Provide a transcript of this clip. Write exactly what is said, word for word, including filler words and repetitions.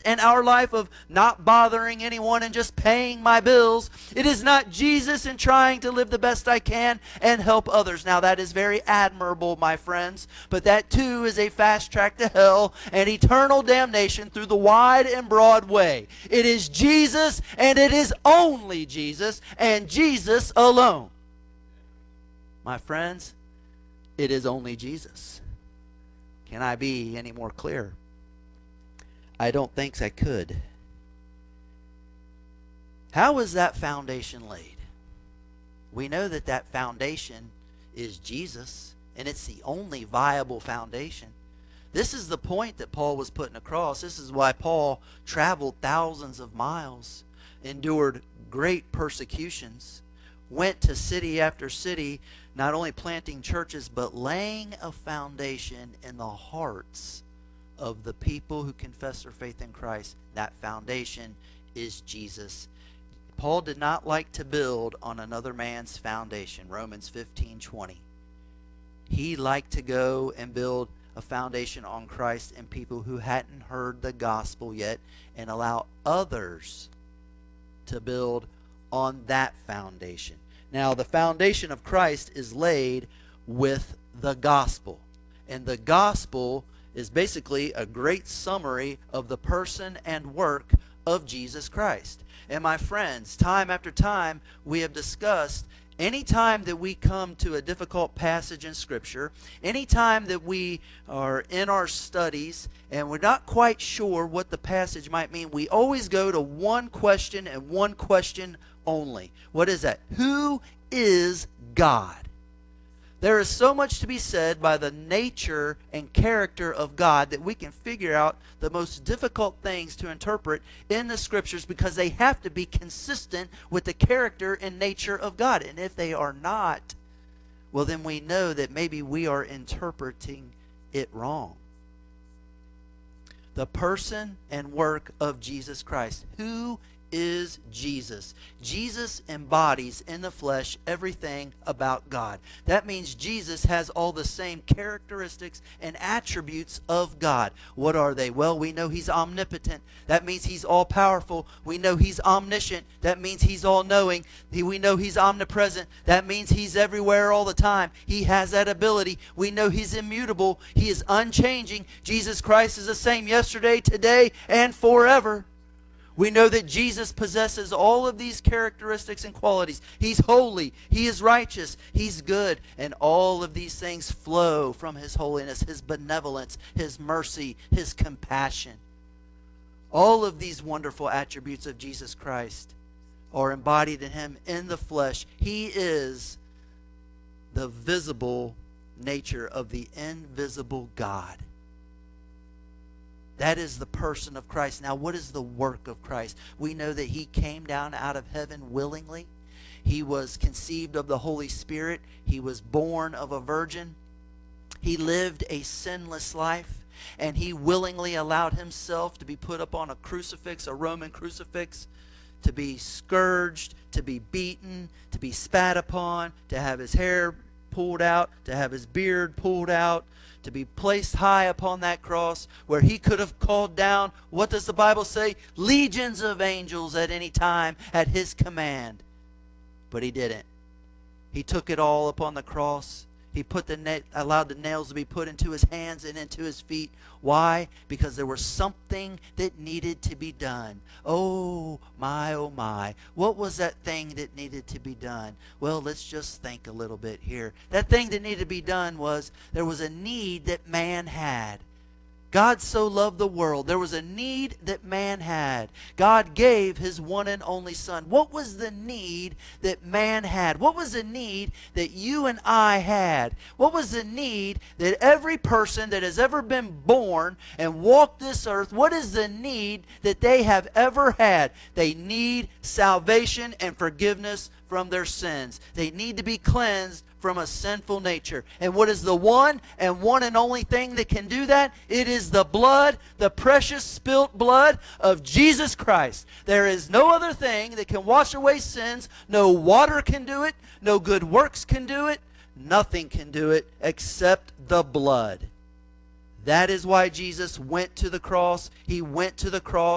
in our life of not bothering anyone and just paying my bills. It is not Jesus in trying to live the best I can and help others. Now that is very admirable, my friends, but that too is a fast track to hell and eternal damnation through the wide and broad way. It is Jesus, and it is only Jesus, and Jesus alone. My friends, it is only Jesus. Can I be any more clear? I don't think I could. How is that foundation laid? We know that that foundation is Jesus, and it's the only viable foundation. This is the point that Paul was putting across. This is why Paul traveled thousands of miles, endured great persecutions, went to city after city, not only planting churches, but laying a foundation in the hearts of the people who confess their faith in Christ. That foundation is Jesus. Paul did not like to build on another man's foundation. Romans fifteen twenty. He liked to go and build a foundation on Christ and people who hadn't heard the gospel yet, and allow others to build on that foundation. Now, the foundation of Christ is laid with the gospel. And the gospel is basically a great summary of the person and work of Jesus Christ. And my friends, time after time, we have discussed anytime that we come to a difficult passage in Scripture, anytime that we are in our studies and we're not quite sure what the passage might mean, we always go to one question and one question only. What is that? Who is God? There is so much to be said by the nature and character of God that we can figure out the most difficult things to interpret in the Scriptures, because they have to be consistent with the character and nature of God. And if they are not, well, then we know that maybe we are interpreting it wrong. The person and work of Jesus Christ. Who is Jesus? Jesus embodies in the flesh everything about God. That means Jesus has all the same characteristics and attributes of God. What are they? Well, we know he's omnipotent. That means he's all-powerful. We know he's omniscient. That means he's all-knowing. We know he's omnipresent. That means he's everywhere all the time. He has that ability. We know he's immutable. He is unchanging. Jesus Christ is the same yesterday, today, and forever. We know that Jesus possesses all of these characteristics and qualities. He's holy, he is righteous, he's good, and all of these things flow from his holiness, his benevolence, his mercy, his compassion. All of these wonderful attributes of Jesus Christ are embodied in him in the flesh. He is the visible nature of the invisible God. That is the person of Christ. Now, what is the work of Christ? We know that he came down out of heaven willingly. He was conceived of the Holy Spirit. He was born of a virgin. He lived a sinless life, and he willingly allowed himself to be put up on a crucifix, a Roman crucifix, to be scourged, to be beaten, to be spat upon, to have his hair pulled out, to have his beard pulled out, to be placed high upon that cross, where he could have called down, what does the Bible say? Legions of angels at any time at his command. But he didn't. He took it all upon the cross. He put the na- allowed the nails to be put into his hands and into his feet. Why? Because there was something that needed to be done. Oh my, oh my. What was that thing that needed to be done? Well, let's just think a little bit here. That thing that needed to be done was, there was a need that man had. God so loved the world. There was a need that man had. God gave his one and only Son. What was the need that man had? What was the need that you and I had? What was the need that every person that has ever been born and walked this earth, what is the need that they have ever had? They need salvation and forgiveness from their sins. They need to be cleansed from a sinful nature. And what is the one and one and only thing that can do that? It is the blood, the precious spilt blood of Jesus Christ. There is no other thing that can wash away sins. No water can do it. No good works can do it. Nothing can do it except the blood. That is why Jesus went to the cross. He went to the cross